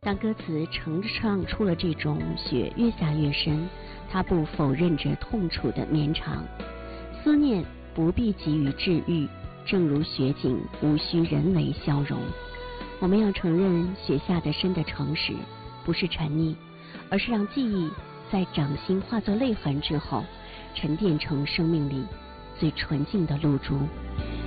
当歌词呈唱出了这种雪越下越深，它不否认着痛楚的绵长。思念不必急于治愈，正如雪景无需人为消融。我们要承认雪下的深的诚实，不是沉溺，而是让记忆在掌心化作泪痕之后，沉淀成生命里最纯净的露珠。